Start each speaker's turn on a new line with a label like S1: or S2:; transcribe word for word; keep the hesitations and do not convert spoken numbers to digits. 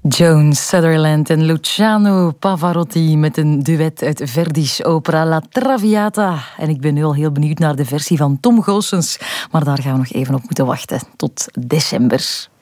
S1: Joan Sutherland en Luciano Pavarotti met een duet uit Verdi's opera La Traviata. En ik ben nu al heel benieuwd naar de versie van Tom Goossens. Maar daar gaan we nog even op moeten wachten tot december.